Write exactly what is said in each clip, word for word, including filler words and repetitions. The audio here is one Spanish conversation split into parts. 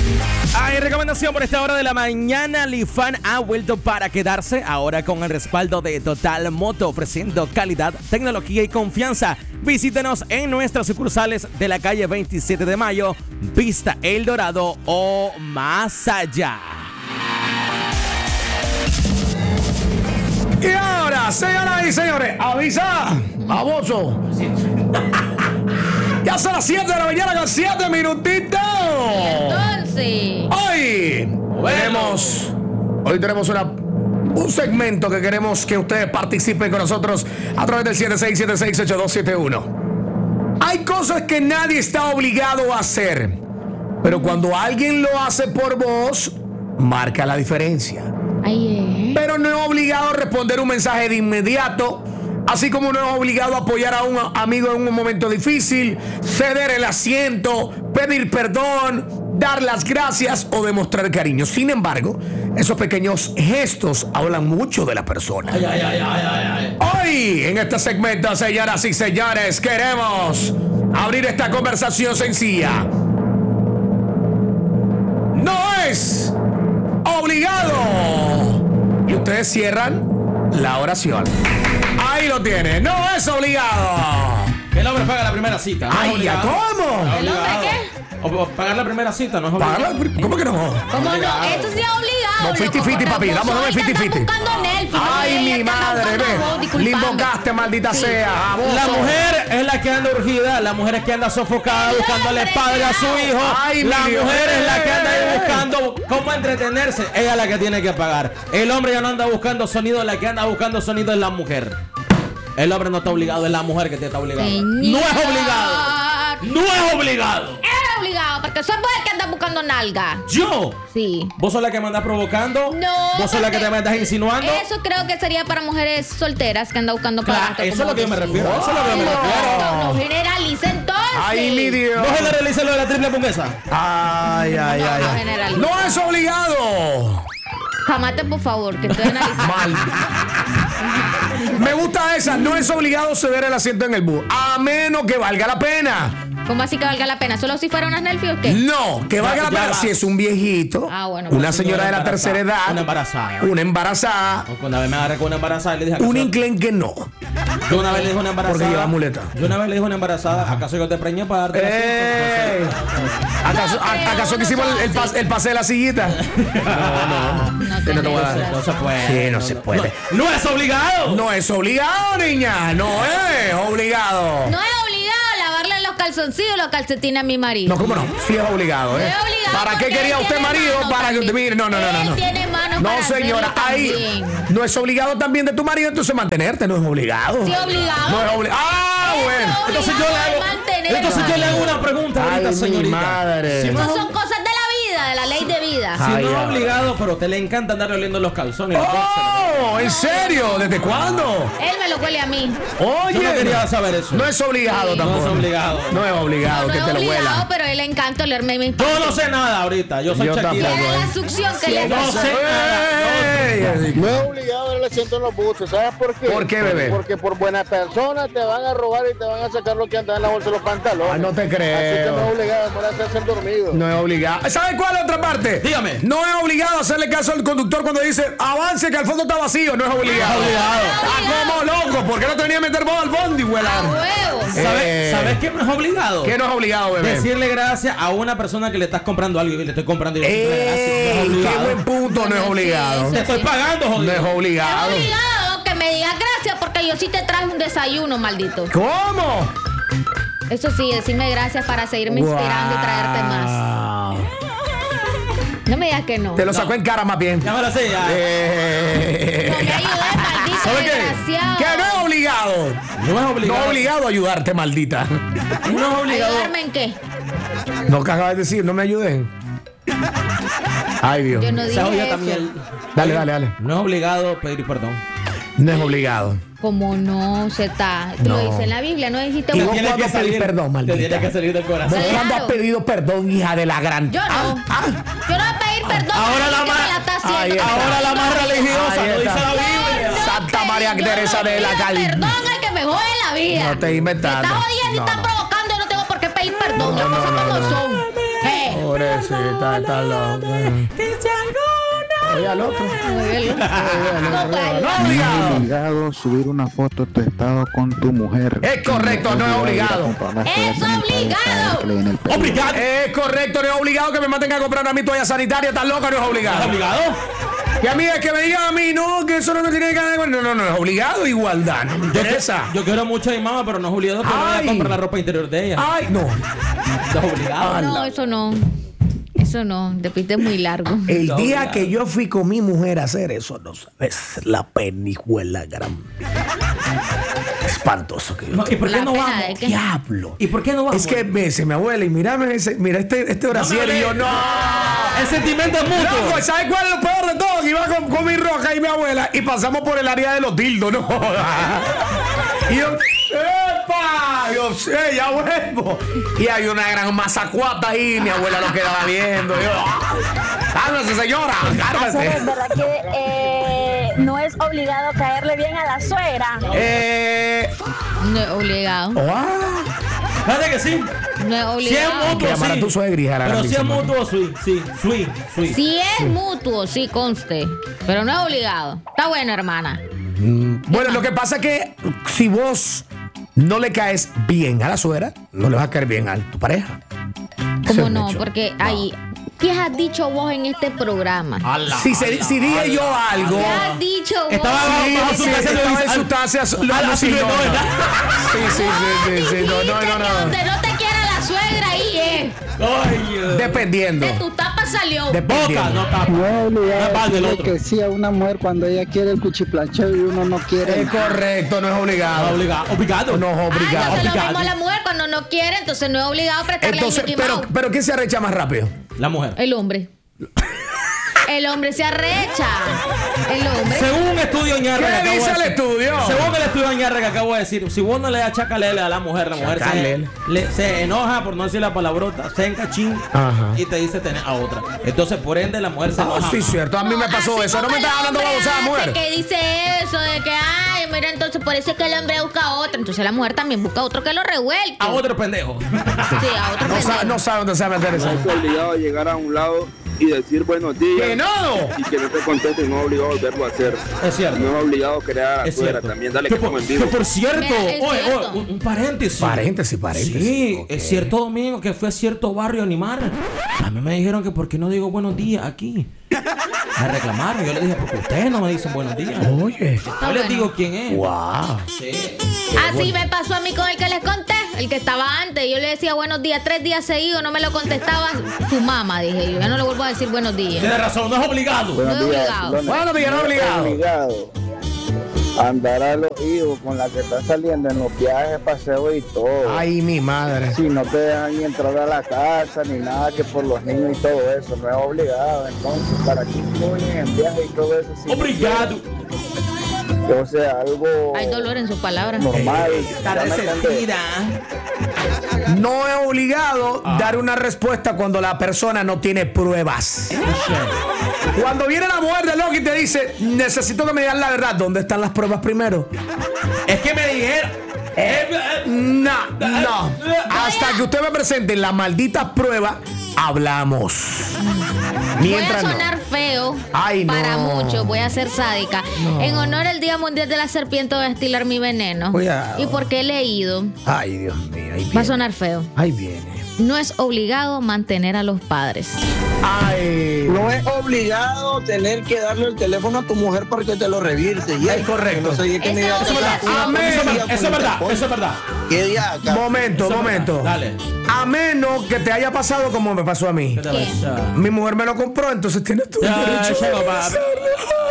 Hay recomendación por esta hora de la mañana. Lifan ha vuelto para quedarse, ahora con el respaldo de Total Moto, ofreciendo calidad, tecnología y confianza. Visítenos en nuestras sucursales de la calle veintisiete de mayo, Vista El Dorado o más allá. Y ahora, señoras y señores, avisa, baboso. Ya son las siete de la mañana con siete minutitos. Entonces, Hoy tenemos, hoy tenemos una, un segmento que queremos que ustedes participen con nosotros a través del siete seis siete seis ocho dos siete uno. Hay cosas que nadie está obligado a hacer, pero cuando alguien lo hace por vos, marca la diferencia. ahí es. Pero no es obligado a responder un mensaje de inmediato, así como no es obligado a apoyar a un amigo en un momento difícil, ceder el asiento, pedir perdón, dar las gracias o demostrar cariño. Sin embargo, esos pequeños gestos hablan mucho de la persona. Ay, ay, ay, ay, ay. Hoy, en este segmento, señoras y señores, queremos abrir esta conversación sencilla. No es obligado. Y ustedes cierran la oración. Ahí lo tiene. No es obligado. El hombre paga la primera cita. No es Ay, ¿ya obligado. cómo? No es ¿El hombre obligado. qué? O, o pagar la primera cita no es obligado. Págala- ¿Cómo que no? ¿Cómo no? Obligado. Esto sí es obligado. No, loco, fifty-fifty, porque papi, vos vamos a ver ahorita estás fifty-fifty. buscando Nelfi, no Ay, ella mi está madre, buscando a vos, ve. disculpame. Le invocaste, maldita Sí. sea. baboso. La mujer es la que anda urgida, la mujer es que anda sofocada El buscándole hombre, padre a su hijo. Ay, la mi Dios. mujer es la que anda ahí buscando cómo entretenerse. Ella es la que tiene que pagar. El hombre ya no anda buscando sonido, la que anda buscando sonido es la mujer. El hombre no está obligado, es la mujer que te está obligado. Señor. No es obligado. No es obligado. Es obligado, porque soy vos el que anda buscando nalga. Yo. Sí. ¿Vos sos la que me andas provocando? No. ¿Vos sos la que porque te me andas insinuando? Eso creo que sería para mujeres solteras que andan buscando Claro, para eso es lo que yo me refiero. Eso es lo que yo me refiero. No generalice entonces. Ay, mi Dios. ¿No generalice lo de la triple hamburguesa? Ay, ay, No, ay. no ay. generalice. No es obligado. Jamate, por favor, que estoy analizando. Mal. Me gusta esa. No es obligado ceder el asiento en el bus, a menos que valga la pena. ¿Cómo así que valga la pena? ¿Solo si fuera unas Nelfi o qué? No, que valga la Ya pena va. si es un viejito, Ah, bueno, una una señora de la embarazada, tercera edad, una embarazada. una embarazada, Aunque una vez me agarré con una embarazada y le dije, ¿acaso- un enclenque no. Yo una vez le dije a una embarazada. Porque lleva muleta. Yo una vez le dije a una embarazada, ¿acaso yo te preñé para darte la ¡Ey! cinta? ¿Acaso, No, a- pero ¿acaso que uno hicimos el, son el, pas- así. el pase de la sillita? No, Que no te voy a dar. No se puede. Sí, no se puede. No, no es obligado. No es obligado, niña. No es obligado. No es obligado lavarle los calzoncillos y los calcetines a mi marido. No, ¿cómo no? Sí es obligado, No ¿eh? es obligado ¿Para qué porque quería él usted tiene marido? manos Para que usted también. mire. No, no, no, no. Él no. tiene manos No, para señora, hacerlo ahí también. no es obligado también de tu marido, entonces mantenerte, no es obligado. Sí, obligado. No es obligado. Ah, Eso bueno. es Entonces yo le obligado hago, de mantener. entonces yo le hago una pregunta ahorita, Ay, mi señorita. madre. Si no, Esas es- son cosas de la vida, de la ley de vida. si Ay, no es ay. obligado, pero te le encanta andar oliendo los calzones. los boxers. Oh, ¿en serio? ¿Desde cuándo? Él me lo huele a mí. Oye, Yo no quería saber eso. no es obligado Sí. tampoco. No es obligado. No es obligado No, no que es te lo obligado, huela. pero a él le encanta olerme mi Yo no sé nada ahorita. Yo soy Yo Shakira. tampoco, Era eh. la succión que le no hace. sé nada. Ey, No es obligado el asiento en los buses, ¿sabes por qué? ¿Por qué, bebé? Porque por buena persona te van a robar y te van a sacar lo que anda en la bolsa de los pantalones. Ah, no te creo. Así que no es obligado, no le hacer dormido. No es obligado. ¿Sabe cuál es la otra parte? Dígame. No es obligado hacerle caso al conductor cuando dice avance que al fondo está vacío. No es obligado. No es obligado. Ah, como loco. ¿Por qué no te venía a meter vos al fondo, A huela? huevo. ¿Sabes, Eh. ¿Sabes qué no es obligado? ¿Qué no es obligado, bebé? Decirle gracias a una persona que le estás comprando algo y le estoy comprando y yo decirle gracias. No es ¡Ey! ¡Qué obligado. buen punto! No es Sí, obligado. Te estoy pagando, No jodido. es Es obligado. obligado que me digas gracias porque yo sí te traje un desayuno, maldito. ¿Cómo? Eso sí, decirme gracias para seguirme inspirando y traerte más. Wow. No me digas que no. Te lo sacó en cara más bien. Ya me la sé, ya. Eh. No me ayudes, maldito ¿Sabe qué? desgraciado. Que no es obligado. No es No obligado. es obligado a ayudarte, maldita. No es obligado. ¿Ayudarme en qué? No, que acabas de decir, no me ayuden. Ay, Dios. Yo no Esa dije olla eso. también. Dale, dale, dale. No es obligado pedir perdón. No es obligado. Como no, se está. Tú No. lo dices en la Biblia, no dijiste Y vos. vos Tienes cuando que salir, pedís perdón, maldita. Te tiene que salir del ¿Vos corazón. Claro. cuándo has pedido perdón, hija de la gran? Yo no. Ah, ah. Yo no voy a pedir perdón. Ahora a la alguien que más- me la está ahí haciendo. está. Ahora la más religiosa, Ahí lo dice está. la Biblia. No, Santa que María yo Teresa no de la pido Cal- Perdón al que me jode la vida. No te inventando. Me está jodiendo y No, está no. provocando y no tengo por qué pedir perdón. No, Las no, cosas no, como no. son. Eh, Pobrecita, está loco. Que si alguna. Oye, al otro. Muy bien. No, pues, No es No es obligado. obligado subir una foto de tu estado con tu mujer. Es correcto, no es obligado. ¡Es obligado! Obligado. Es correcto, no es obligado que me maten a comprar a mi toalla sanitaria. Estás loca, no es ¿Es obligado. obligado? Que a mí es que me digan a mí, no, que eso no tiene que ver con. No, no, no, es obligado, igualdad. No me interesa. Yo quiero mucho a mi mamá, pero no es obligado que me vaya a Ay. comprar la ropa interior de ella. Ay, no. ¿Es obligado? No, eso no. Eso no. Te piste muy largo. El No, día obligado. que yo fui con mi mujer a hacer eso, no sabes, la penijuela gran. Espantoso que yo. No, ¿y por qué La no pena vamos? de que- Diablo. ¿Y por qué no vamos? Es que me dice mi abuela y mírame ese, mira este, este brasier y yo no. El sentimiento es mutuo. Loco, ¿sabes cuál es lo peor de todo? Que iba con, con mi roja y mi abuela y pasamos por el área de los dildos, ¿no? Y yo, ¡epa! Yo, "Eh, ya vuelvo. Y hay una gran mazacuata ahí, mi abuela lo quedaba viendo. Yo, cálmese, señora, Hacer, cálmese. es verdad que eh, no es obligado caerle bien a la suegra. Eh. No es obligado. oh, ah, Fíjate que sí. No es Si es obligado. mutuo, Que llamar a sí. tu suegra, hija, la Pero si es grandísima. mutuo, sí. Sí, sí, sí. Si es mutuo, sí conste. Pero no es obligado. Está bueno, hermana. Bueno, lo que pasa es que si vos no le caes bien a la suegra, no le vas a caer bien a tu pareja. Ese es ¿Cómo un no? hecho. Porque ahí. ¿Qué has dicho vos en este programa? Ala, Si, se- ala, si dije ala. yo algo. ¿Qué has dicho vos? Estaba Sí, bajo sí, sustancias estaba en al- sustancias al- lo- al- sí, no, no, ¿verdad? Sí, sí, sí, sí, sí, no, no, Dijiste no, que no. donde no te quiera la suegra, ahí es. Coño. Dependiendo. De tu tapa salió. Boca, Dependiendo. no tapa. No es obligado No es mal del decirle otro. que sí a una mujer cuando ella quiere el cuchiplancheo y uno no quiere. Es correcto, no es No, obligado. obligado. Obligado. No es Ah, obligado. entonces lo Obligado. mismo a la mujer cuando no quiere, entonces no es obligado a prestarle Entonces, el Mickey pero, Mouse. pero ¿quién se arrecha más rápido? La mujer. El hombre. El hombre se arrecha. El hombre. Según un estudio ñarra que ¿Qué acabo dice de el decir- estudio? Según el estudio ñarra que acabo de decir, si vos no le das chacalele a la mujer, la mujer se, Chacalele. le- se enoja por no decir la palabrota, se encachín Ajá. y te dice tener a otra. Entonces, por ende, la mujer se Ah, enoja. sí, más. cierto. A mí me pasó así eso. No como me el estás hablando hombre babosada, hace mujer. Que dice eso de que, ay, mira, entonces por eso es que el hombre busca otro. Entonces la mujer también busca otro que lo revuelque. A otro pendejo. Sí, a otro No, pendejo. sabe, no sabe dónde se va a meter eso. No es obligado a llegar a un lado y decir buenos días. ¡Que no! Y que no te contesten, no es obligado a volverlo a hacer. Es cierto. No es obligado a crear a la Es suegra cierto. también. Dale que, que por, estamos en que vivo. por cierto, Mira, es oye, cierto. oye, un, un paréntesis. Paréntesis, paréntesis. Sí, Ok. es cierto, domingo, que fue a cierto barrio a animar. A mí me dijeron que por qué no digo buenos días aquí. Me reclamaron. Yo le dije, porque ustedes no me dicen buenos días. Oye. Yo les digo quién es. Wow. Sí. Así me pasó a mí con el que les conté, el que estaba antes. Yo le decía buenos días, tres días seguidos, no me lo contestaba su mamá, dije yo. Ya no le vuelvo a decir buenos días. Tiene razón, no es obligado. No es obligado. Bueno, Miguel, no obligado. obligado. Andar a los hijos con la que está saliendo en los viajes, paseos y todo. Ay, mi madre. Si no te dejan ni entrar a la casa ni nada, que por los niños y todo eso, no es obligado. Entonces, ¿para qué incluyen en viajes y todo eso? Si no Obligado. quieren? O sea, algo Hay dolor en sus palabras. normal. Está ¿me entiendes? resentida. No es obligado dar una respuesta cuando la persona no tiene pruebas. Cuando viene la mujer de Loki y te dice, necesito que me digan la verdad, ¿dónde están las pruebas primero? Es que me dijeron. Eh, eh, No, no. Hasta que usted me presente la maldita prueba, hablamos. Voy a Mientras no. sonar feo Ay, no. para muchos, voy a ser sádica. En honor al Día Mundial de la Serpiente voy a estilar mi veneno. Cuidado. Y porque he leído, Ay, Dios mío, ahí va a viene. sonar feo. Ahí viene. No es obligado mantener a los padres. Ay. No es obligado tener que darle el teléfono a tu mujer para que te lo revirse. Y Es correcto. No sé, que me Esa diga es que obligación. una- Amén. una Eso es policía verdad, eso es con verdad, interpol. eso es verdad. ¿Qué día acá? Momento, Eso es momento. verdad. Dale. A menos que te haya pasado como me pasó a mí. ¿Qué te ¿Qué? pasa? Mi mujer me lo compró, entonces tienes tú el Ya, derecho chico, a papi. hacerlo.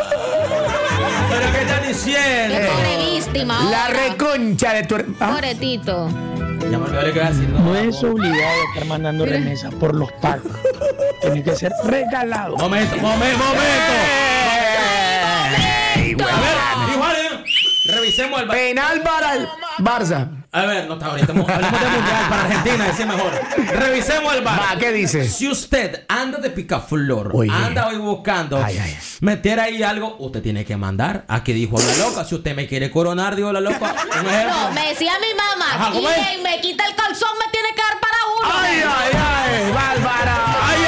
¿Pero qué estás diciendo? Qué pobre víctima. La ahora. reconcha de tu... her- Ah, Pobretito. Ya me olvidé lo que iba a decir. No es obligado estar mandando remesas por los pagos. Tiene que ser regalado. Momento, momento, momento. Ey, güey. A ver, igual, eh, revisemos el... ba- Penal para el Barça. A ver, no está ahorita. Hablemos de mundial para Argentina, decía mejor. Revisemos el bar. Va, ¿qué dice? Si usted anda de picaflor, Oye. anda hoy buscando Ay, ay. meter ahí algo, usted tiene que mandar a que dijo la loca. Si usted me quiere coronar, dijo la loca. Un ejemplo. No, me decía mi mamá, Ajá, ¿cómo es? quien me quita el calzón me tiene que dar para uno. Ay, ay, ay, Bárbara. Ay,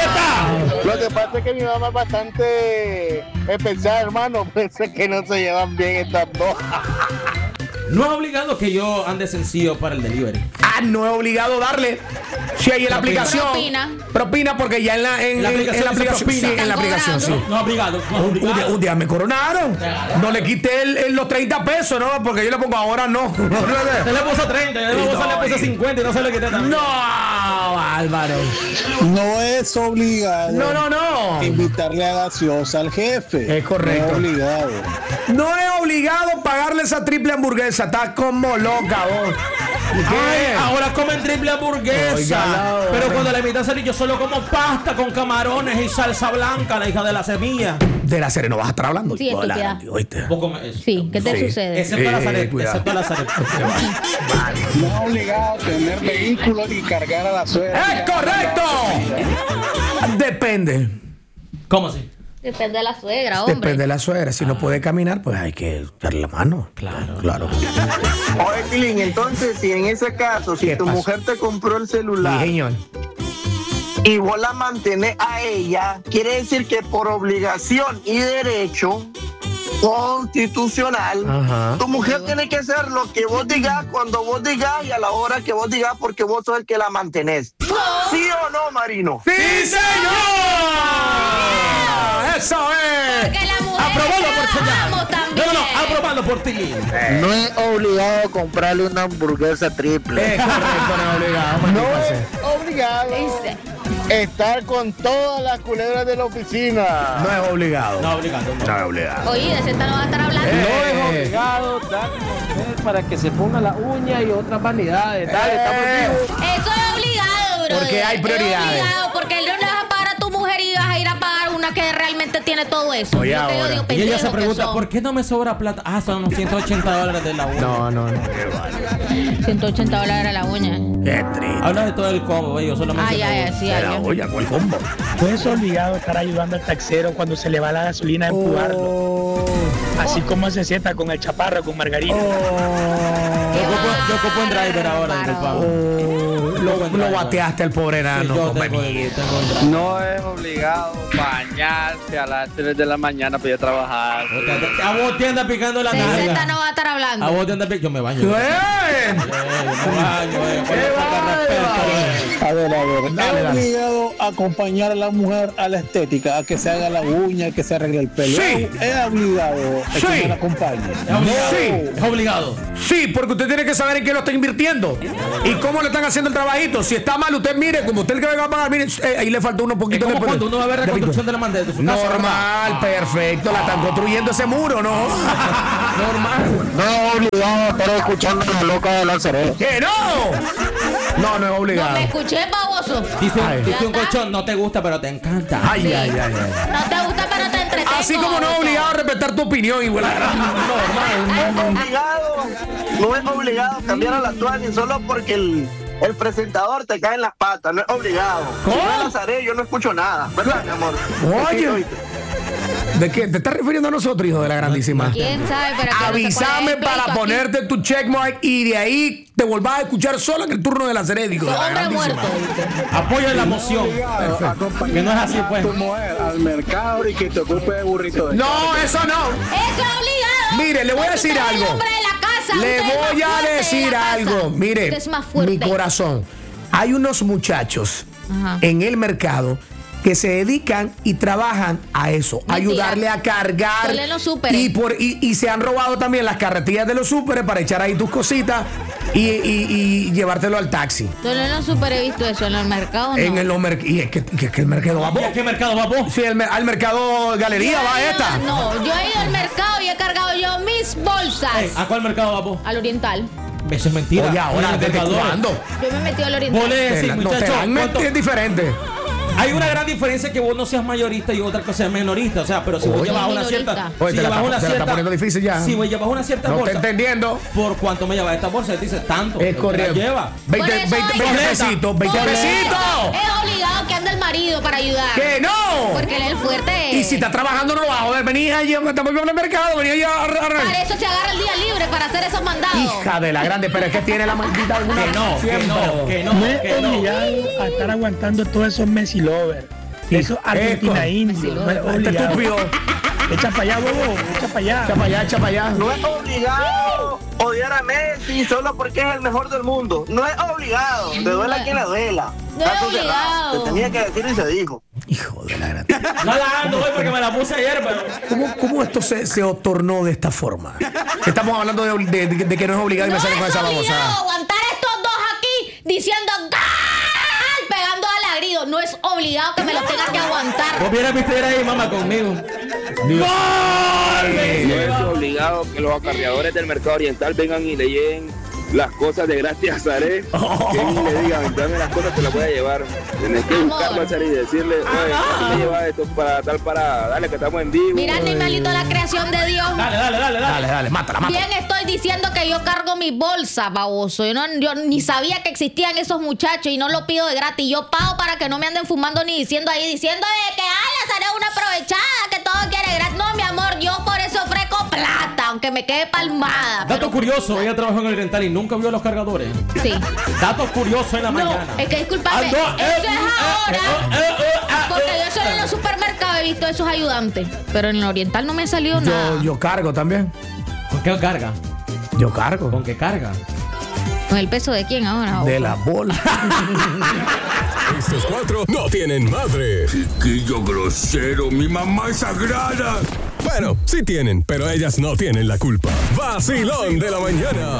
que pasa es que mi mamá es bastante especial, hermano. Parece que no se llevan bien estas dos. No es obligado que yo ande sencillo para el delivery. Ah, no es obligado darle. Sí, ahí en la aplicación. Propina. Propina, porque ya en la, en, En la en- en aplicación la dice aplicación. Sí, propina. en la aplicación, sí. No es obligado. No es Un, un día, obligado. un día me coronaron. No le quité el- el- los treinta pesos, ¿no? Porque yo le pongo ahora no. Se le puso treinta, yo le No, puso, le puso y- cincuenta y no se le quité también. No, Álvaro. No es obligado. No, no, no. Invitarle a gaseosa al jefe. Es correcto. No es obligado. No es obligado pagarle esa triple hamburguesa. Está como loca, vos. Ay, ahora comen triple hamburguesa. Oiga, pero cuando le invitan a salir, yo solo como pasta con camarones y salsa blanca, la hija de la semilla. De la serie no vas a estar hablando. Sí, Hola, estúpida. ¿oíste? Vos comes eso. Sí, ¿qué te Sí. sucede? Excepto la Eh, Zaret, cuidado. excepto la Zaret. No es obligado tener vehículos y cargar a la suegra. ¡Es correcto! Depende. ¿Cómo así? Depende de la suegra, hombre. Depende de la suegra. Si no puede caminar, pues hay que darle la mano. Claro, claro. Oye, Tilín, entonces, si en ese caso, si ¿Qué tu pasa? mujer te compró el Sí, celular señor. y vos la mantenés a ella, quiere decir que por obligación y derecho constitucional, Ajá. tu mujer tiene que hacer lo que vos digas cuando vos digas y a la hora que vos digas porque vos sos el que la mantenés. ¿Sí o no, Marino? ¡Sí, señor! ¡Eso es! Porque la mujer Aprobado por Chayán. amo No, también. no, no, aprobado por ti. No es obligado comprarle una hamburguesa triple. Es correcto, no es obligado. No ¿Qué pasa? es obligado Dice, estar con todas las culebras de la oficina. No es obligado. No, obligado. No. No es obligado. oye, de esta no va a estar hablando. Eh. No es obligado darle para que se ponga la uña y otras vanidades. Dale, estamos vivos. Eso es obligado, bro. Porque hay prioridades. Es obligado, porque no le vas a pagar a tu mujer y vas a ir a pagar una que realmente tiene todo eso. Oye, Lo que yo ahora. digo, Y ella se pendejos que pregunta, son. ¿por qué no me sobra plata? Ah, son unos ciento ochenta dólares de la uña. No, no, no. ciento ochenta dólares la uña. Qué triste. Habla de todo el combo, yo solo Ay, menciono ay, uno. así, De la ay. olla con el combo. No es obligado estar ayudando al taxero cuando se le va la gasolina a empujarlo. Así como se sienta con el chaparro, con Margarita. Yo ocupo, yo ocupo un driver ahora, disculpado. Lo, lo bateaste al pobre enano. yo come tengo- mierda. tengo un driver. No es obligado bañarse a las tres de la mañana para ir a trabajar. A vos te anda picando la De esta nalga. no va a estar hablando. A vos te anda picando. Yo me baño. Eh, ¡Eh! yo me baño, eh. Por la falta de respeto, eh. A ver, a ver. Dale, es dale. obligado a acompañar a la mujer a la estética, a que se haga la uña, que se arregle el pelo. Sí. Es, es obligado a Sí. que me la acompañe. Es obligado. Sí. Es obligado. Sí, porque usted tiene que saber en qué lo está invirtiendo y cómo le están haciendo el trabajito. Si está mal, usted mire, como usted el que va a pagar, mire, eh, ahí le faltó unos Es poquitos como de cuando uno va a ver de reconstrucción de la manda de su casa. Normal, perfecto. La están construyendo ese muro, ¿no? Normal. No es obligado estar escuchando a la loca de la cereza. ¡Que no! No, no es No obligado. me escuché, baboso. Dice, Ay. dice un Ya está. colchón, no te gusta, pero te encanta. Ay, Sí. ay, ay, ay. No te gusta, pero te entretengo. Así como no es baboso. obligado a respetar tu opinión, igual. Normal. Obligado, no es obligado cambiar a la toalla solo porque el, el presentador te cae en las patas, no es obligado. ¿Cómo? Si no las haré, yo no escucho nada, ¿verdad, mi amor? Oye. Oíste. ¿De qué te estás refiriendo a nosotros, hijo de la grandísima? ¿Quién sabe? Pero que no se Avísame pone para pleito aquí. ponerte tu checkmark y de ahí te volvás a escuchar solo en el turno de la Cerédico. De la Hombre grandísima. muerto. Apoya la moción. Que no es así, pues. Tu mujer al mercado y que te ocupe de burrito de No, eso no. Eso es obligado. Mire, le voy a Porque decir usted es algo. el hombre de la casa. Le usted es más voy a fuerte de decir la casa. algo. Mire, Usted es más fuerte. mi corazón. Hay unos muchachos Ajá. en el mercado que se dedican y trabajan a eso, Mentira. ayudarle a cargar Solo en los súperes. y, por, y, y se han robado también las carretillas de los súperes para echar ahí tus cositas y, y- y llevártelo al taxi. Solo en los super he visto eso, en el mercado no. En el mer- y es que, que- que el mercado va ¿Y a qué mercado va vos? Sí, el mer- al mercado galería Yo va he ido- esta. No, yo he ido al mercado y he cargado yo mis bolsas. Ey, ¿a cuál mercado va vos? Al oriental. Eso es mentira. Oye, ahora, Oye, ¿desde mercadores. cuándo? Yo me metí al oriental. Vos le decís, Te la- no, te muchacho, dan ¿cuánto- es diferente. Hay una gran diferencia que vos no seas mayorista y otra cosa seas menorista. O sea, pero si vos Oye. llevas una Minorista. cierta. Oye, si te la llevas está- una te la está cierta. poniendo difícil ya. Si vos llevas una cierta No bolsa. está entendiendo. ¿Por cuánto me lleva esta bolsa? Te dice tanto. Es Te la correcto. lleva. veinte, Por eso veinte, hay- veinte Boleta. pesitos, veinte Por eso pesitos. Es obligado que ande el marido para ayudar. ¡Que no! Porque él es el fuerte. Y si está trabajando no lo va a joder. Vení allí, estamos en el mercado, vení allí a... a- a- Para eso se agarra el día libre para hacer esos mandados. Hija de la grande, pero es que tiene la maldita alguna Que no, que tiempo. no, que no, No es que no. obligado a estar aguantando todos esos Messi lovers. Eso es Argentina Eco. Indio, no es Este obligado. estúpido. Echa para allá, bobo, echa para allá. Echa para allá, echa para allá. No es obligado odiar a Messi solo porque es el mejor del mundo. No es obligado. Te duela a quien le duela. No es Está cerrado. obligado. Te tenía que decir y se dijo. Hijo de la gran. No la ando hoy porque me la puse ayer, pero. ¿Cómo, cómo esto se, se tornó de esta forma? Estamos hablando de, de- de- de que no es obligado y No me salen con es esa obligado babosa. aguantar estos dos aquí diciendo ¡Gol! Pegando alarido. No es obligado que me lo tengas que aguantar. Vos vieras mi estuviera ahí, mamá, conmigo. No es obligado que los acarreadores del mercado oriental vengan y le lleven las cosas de gracias a Zaré. Que ni le digan, dame las cosas, te las voy a llevar. Tienes que Amor. buscarlo a Zaré y decirle, oye, ¿cómo me lleva esto para tal para dale que estamos en vivo? Mira, animalito, la creación de Dios. Dale, dale, dale, dale. Dale, dale, mátala, mátala. Bien estoy diciendo que yo cargo mi bolsa, baboso. Yo, no, yo ni sabía que existían esos muchachos y no lo pido de gratis. Yo pago para que no me anden fumando ni diciendo ahí, diciendo de que, ay, la Sara es una aprovechada, que todo quiere gratis. No, mi amor, yo por eso ofrezco plata, aunque me quede palmada. Dato curioso, ella trabajó en el Oriental y nunca vio los cargadores. Sí. Datos curiosos en la No, mañana. es que discúlpame, Ah, no, eso eh, es eh, ahora. eh, eh, eh, ah, Porque eh, yo solo en los supermercados he visto esos ayudantes. Pero en el Oriental no me ha salido nada. Yo, yo cargo también. ¿Con qué carga? Yo cargo. ¿Con qué carga? ¿Con el peso de quién ahora? De la bola. Estos cuatro no tienen madre. Chiquillo grosero, mi mamá es sagrada. Bueno, sí tienen, pero ellas no tienen la culpa. Vacilón de la mañana.